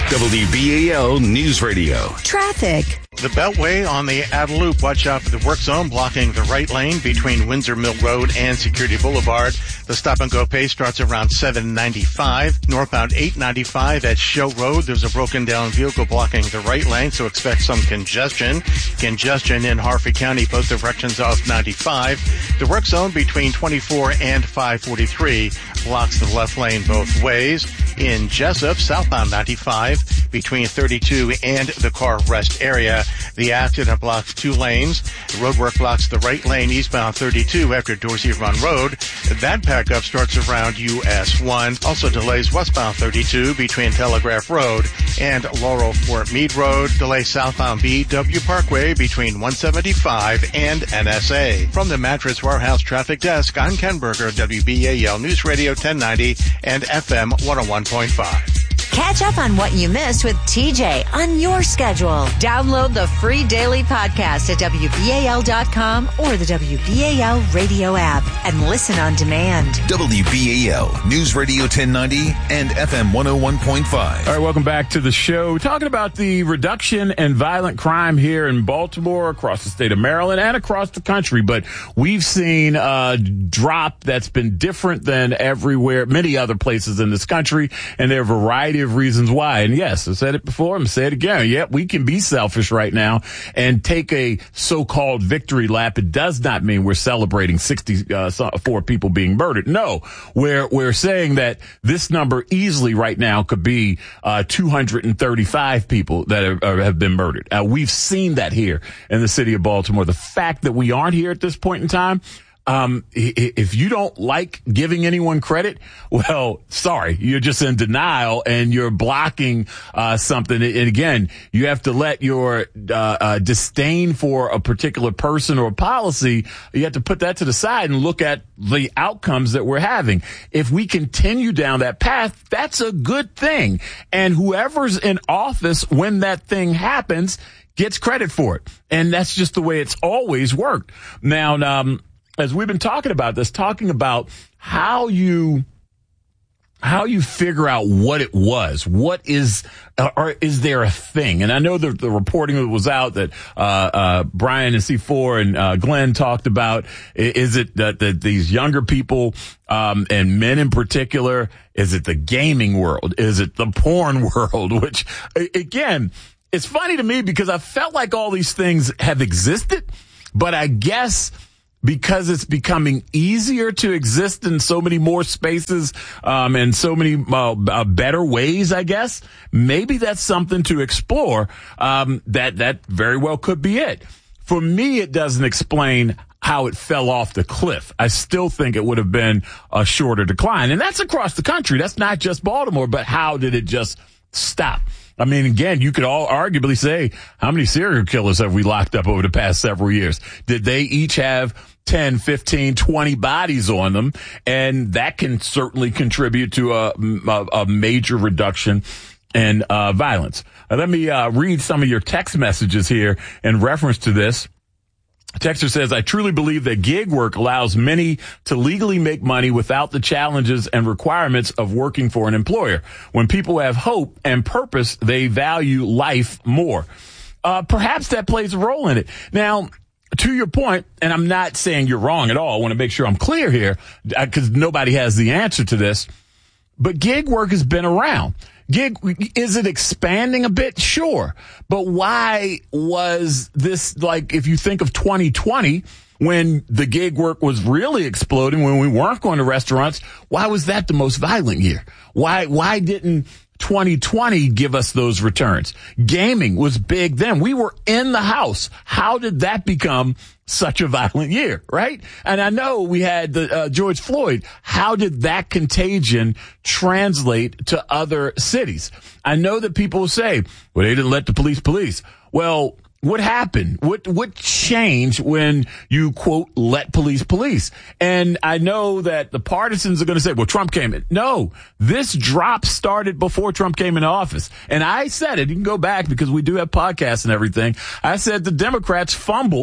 W B A L News Radio. Traffic. The Beltway on the outer loop. Watch out for the work zone blocking the right lane between Windsor Mill Road and Security Boulevard. The stop-and-go pace starts around seven ninety-five. Northbound eight ninety-five at Show Road. There's a broken-down vehicle blocking the right lane, so expect some congestion. Congestion in Harford County, both directions of ninety-five. The work zone between twenty-four and five forty-three blocks the left lane both ways. In Jessup, southbound ninety-five, between thirty-two and the car rest area. The accident blocks two lanes. The roadwork blocks the right lane eastbound thirty-two after Dorsey Run Road. That backup starts around U S one. Also delays westbound thirty-two between Telegraph Road and Laurel Fort Meade Road. Delay southbound B W Parkway between one seventy-five and N S A. From the Mattress Warehouse Traffic Desk, I'm Ken Berger, W B A L News Radio ten ninety and F M one oh one point five. Catch up on what you missed with T J on your schedule. Download the free daily podcast at W B A L dot com or the W B A L radio app and listen on demand. W B A L News Radio ten ninety and F M one oh one point five. All right, welcome back to the show. We're talking about the reduction in violent crime here in Baltimore, across the state of Maryland, and across the country. But we've seen a drop that's been different than everywhere, many other places in this country, and there are a variety of reasons why. And yes, I said it before, I'm going to say it again. Yep, we can be selfish right now and take a so-called victory lap. It does not mean we're celebrating sixty-four people being murdered. No, we're, we're saying that this number easily right now could be uh, two hundred thirty-five people that have, uh, have been murdered. Uh, we've seen that here in the city of Baltimore. The fact that we aren't here at this point in time, Um, if you don't like giving anyone credit, well, sorry, you're just in denial and you're blocking, uh, something. And again, you have to let your, uh, uh, disdain for a particular person or policy, you have to put that to the side and look at the outcomes that we're having. If we continue down that path, that's a good thing. And whoever's in office when that thing happens gets credit for it. And that's just the way it's always worked. Now, um, as we've been talking about this, talking about how you, how you figure out what it was, what is, uh, or is there a thing? And I know that the reporting was out that, uh, uh, Brian and C four and, uh, Glenn talked about, is it that, that these younger people, um, and men in particular, is it the gaming world? Is it the porn world? Which, again, it's funny to me because I felt like all these things have existed, but I guess because it's becoming easier to exist in so many more spaces, um, and so many uh, uh, better ways, I guess, maybe that's something to explore. Um, that, that very well could be it. For me, it doesn't explain how it fell off the cliff. I still think it would have been a shorter decline. And that's across the country. That's not just Baltimore, but how did it just stop? I mean, again, you could all arguably say, how many serial killers have we locked up over the past several years? Did they each have ten, fifteen, twenty bodies on them? And that can certainly contribute to a, a, a major reduction in uh, violence. Uh, let me uh, read some of your text messages here in reference to this. Texter says, I truly believe that gig work allows many to legally make money without the challenges and requirements of working for an employer. When people have hope and purpose, they value life more. Uh, perhaps that plays a role in it. Now, to your point, and I'm not saying you're wrong at all. I want to make sure I'm clear here because nobody has the answer to this. But gig work has been around. Gig, is it expanding a bit? Sure. But why was this, like, if you think of twenty twenty, when the gig work was really exploding, when we weren't going to restaurants, why was that the most violent year? Why, why didn't twenty twenty give us those returns? Gaming was big then. We were in the house. How did that become such a violent year, right? And I know we had the uh, George Floyd. How did that contagion translate to other cities? I know that people say, well, they didn't let the police police. Well, what happened? What, what changed when you, quote, let police police? And I know that the partisans are going to say, well, Trump came in. No, this drop started before Trump came into office. And I said it. You can go back because we do have podcasts and everything. I said the Democrats fumbled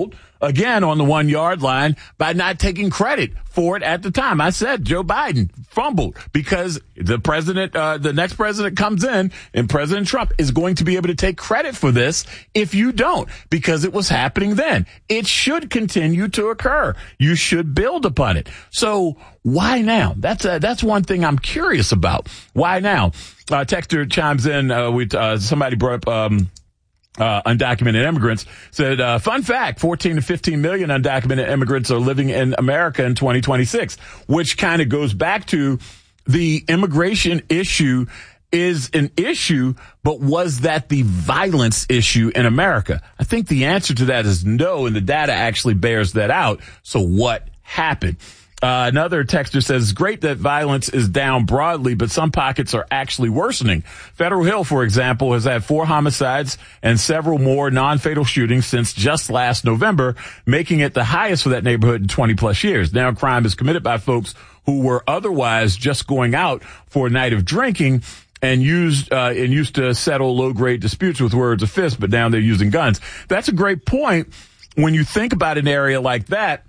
again on the one yard line by not taking credit for it at the time. I said Joe Biden fumbled because the president, uh, the next president comes in, and President Trump is going to be able to take credit for this if you don't, because it was happening then. It should continue to occur. You should build upon it. So why now? That's a, that's one thing I'm curious about. Why now? Uh, Texter chimes in. Uh, with uh, somebody brought up. Um, Uh, undocumented immigrants said, uh, fun fact, fourteen to fifteen million undocumented immigrants are living in America in twenty twenty-six, which kind of goes back to the immigration issue is an issue, but was that the violence issue in America? I think the answer to that is no, and the data actually bears that out. So what happened? Uh, another texter says, it's great that violence is down broadly, but some pockets are actually worsening. Federal Hill, for example, has had four homicides and several more non-fatal shootings since just last November, making it the highest for that neighborhood in twenty plus years. Now crime is committed by folks who were otherwise just going out for a night of drinking and used, uh, and used to settle low-grade disputes with words of fist, but now they're using guns. That's a great point when you think about an area like that.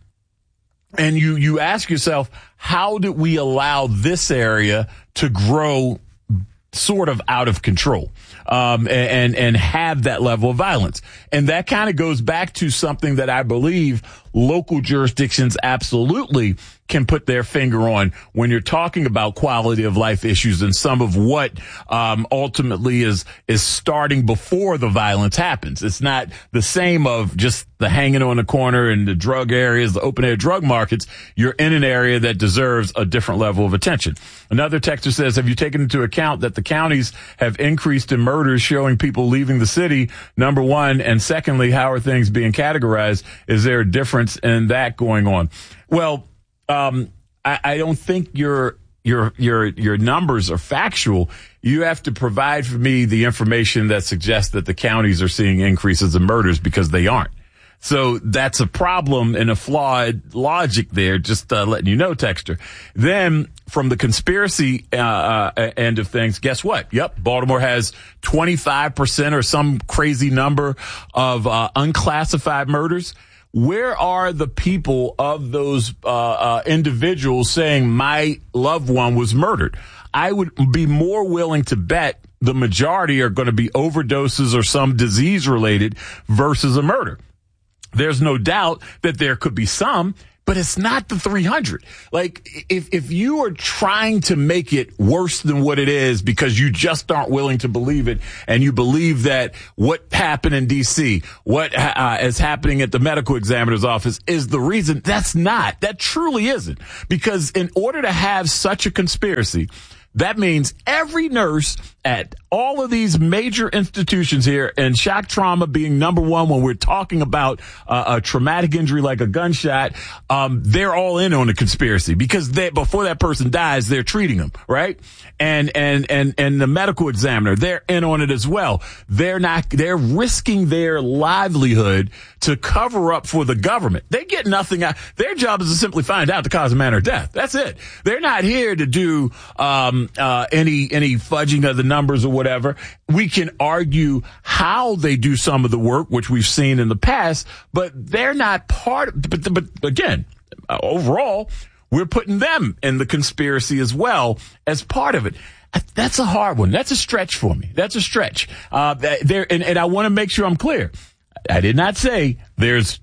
And you, you ask yourself, how did we allow this area to grow sort of out of control, um, and, and have that level of violence? And that kind of goes back to something that I believe local jurisdictions absolutely can put their finger on when you're talking about quality of life issues and some of what um ultimately is is starting before the violence happens. It's not the same of just the hanging on the corner and the drug areas, the open air drug markets. You're in an area that deserves a different level of attention. Another texter says, have you taken into account that the counties have increased in murders showing people leaving the city? Number one. And secondly, how are things being categorized? Is there a difference in that going on? Well, Um, I, I don't think your, your, your, your numbers are factual. You have to provide for me the information that suggests that the counties are seeing increases in murders, because they aren't. So that's a problem and a flawed logic there, just uh, letting you know, texter. Then from the conspiracy uh, uh, end of things, guess what? Yep, Baltimore has twenty-five percent or some crazy number of uh, unclassified murders. Where are the people of those uh, uh individuals saying my loved one was murdered? I would be more willing to bet the majority are going to be overdoses or some disease related versus a murder. There's no doubt that there could be some, but it's not the three hundred. Like, if, if you are trying to make it worse than what it is because you just aren't willing to believe it, and you believe that what happened in D C, what uh, is happening at the medical examiner's office is the reason, that's not. That truly isn't. Because in order to have such a conspiracy, that means every nurse at all of these major institutions here, and shock trauma being number one when we're talking about uh, a traumatic injury like a gunshot, um, they're all in on the conspiracy, because they, before that person dies, they're treating them, right? And, and, and, and the medical examiner, they're in on it as well. They're not, they're risking their livelihood to cover up for the government. They get nothing out. Their job is to simply find out the cause of manner of death. That's it. They're not here to do, um, uh, any, any fudging of the numbers or whatever. We can argue how they do some of the work, which we've seen in the past, but they're not part of, but, but again, overall, we're putting them in the conspiracy as well as part of it. That's a hard one. That's a stretch for me. That's a stretch. Uh, there, and, and I want to make sure I'm clear. I did not say there's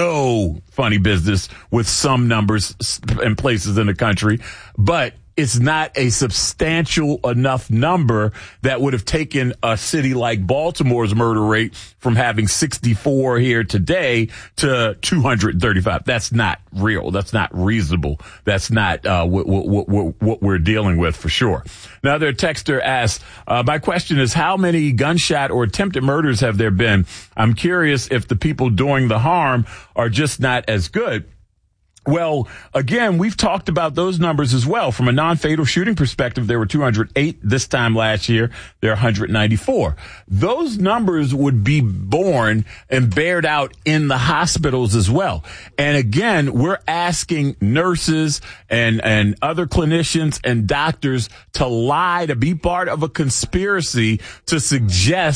no funny business with some numbers in places in the country, but it's not a substantial enough number that would have taken a city like Baltimore's murder rate from having sixty-four here today to two hundred thirty-five. That's not real. That's not reasonable. That's not uh, what, what, what, what we're dealing with for sure. Another texter asks, uh, my question is, how many gunshot or attempted murders have there been? I'm curious if the people doing the harm are just not as good. Well, again, we've talked about those numbers as well. From a non-fatal shooting perspective, there were two hundred eight this time last year. There are one hundred ninety-four. Those numbers would be borne and bared out in the hospitals as well. And again, we're asking nurses and, and other clinicians and doctors to lie, to be part of a conspiracy to suggest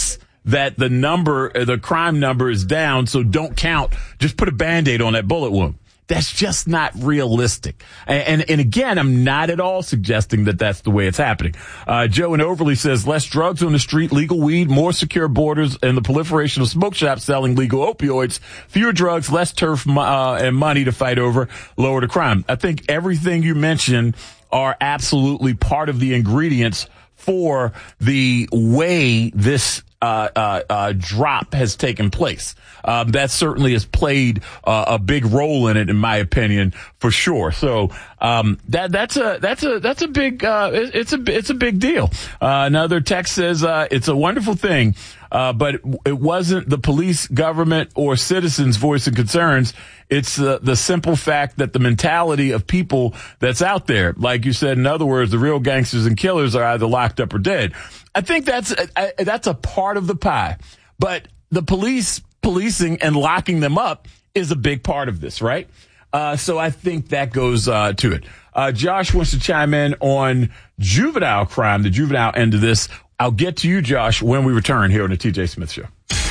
that the number, the crime number is down, so don't count. Just put a Band-Aid on that bullet wound. That's just not realistic. And, and, and again, I'm not at all suggesting that that's the way it's happening. Uh, Joe in Overly says less drugs on the street, legal weed, more secure borders, and the proliferation of smoke shops selling legal opioids, fewer drugs, less turf uh, and money to fight over, lower the crime. I think everything you mentioned are absolutely part of the ingredients for the way this uh, uh, uh, drop has taken place. Um, that certainly has played uh, a big role in it, in my opinion, for sure. So um, that that's a that's a that's a big uh, it's a it's a big deal. Uh, another text says uh, it's a wonderful thing, uh, but it wasn't the police, government, or citizens voicing concerns. It's uh, the simple fact that the mentality of people that's out there, like you said, in other words, the real gangsters and killers are either locked up or dead. I think that's uh, that's a part of the pie, but the police policing and locking them up is a big part of this, right? Uh, so I think that goes uh, to it. Uh, Josh wants to chime in on juvenile crime, the juvenile end of this. I'll get to you, Josh, when we return here on the T J Smith Show.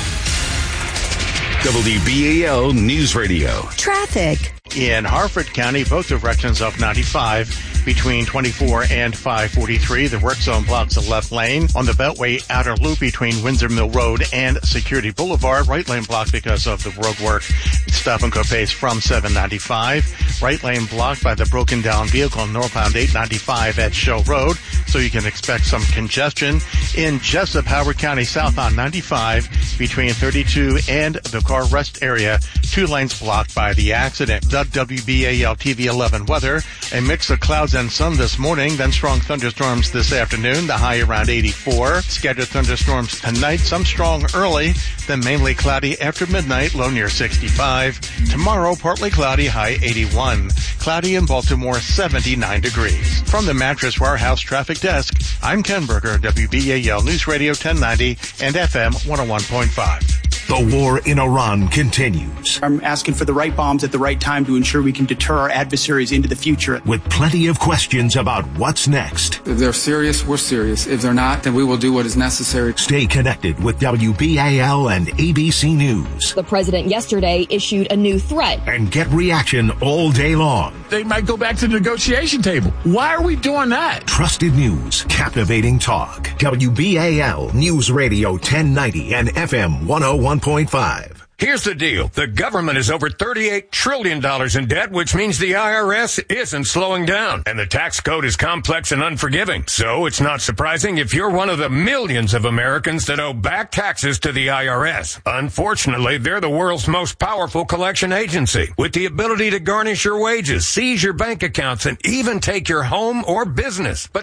W B A L News Radio. Traffic. In Harford County, both directions of ninety-five between twenty-four and five forty-three. The work zone blocks the left lane. On the Beltway outer loop between Windsor Mill Road and Security Boulevard, right lane blocked because of the road work. Stop and go pace from seven ninety-five. Right lane blocked by the broken down vehicle northbound eight ninety-five at Shell Road, so you can expect some congestion. In Jessup, Howard County, south on ninety-five between thirty-two and the car rest area. Two lanes blocked by the accident. The W B A L T V eleven weather. A mix of clouds and sun this morning, then strong thunderstorms this afternoon. The high around eighty-four. Scattered thunderstorms tonight, some strong early, then mainly cloudy after midnight, low near sixty-five. Tomorrow, partly cloudy, high eighty-one. Cloudy in Baltimore, seventy-nine degrees. From the Mattress Warehouse Traffic Desk, I'm Ken Berger, W B A L News Radio ten ninety and F M one oh one point five. The war in Iran continues. I'm asking for the right bombs at the right time to ensure we can deter our adversaries into the future. With plenty of questions about what's next. If they're serious, we're serious. If they're not, then we will do what is necessary. Stay connected with W B A L and A B C News. The president yesterday issued a new threat. And get reaction all day long. They might go back to the negotiation table. Why are we doing that? Trusted news, captivating talk. W B A L News Radio ten ninety and F M one oh one point five. Here's the deal. The government is over thirty-eight trillion dollars in debt, which means the I R S isn't slowing down. And the tax code is complex and unforgiving. So it's not surprising if you're one of the millions of Americans that owe back taxes to the I R S. Unfortunately, they're the world's most powerful collection agency, with the ability to garnish your wages, seize your bank accounts, and even take your home or business. But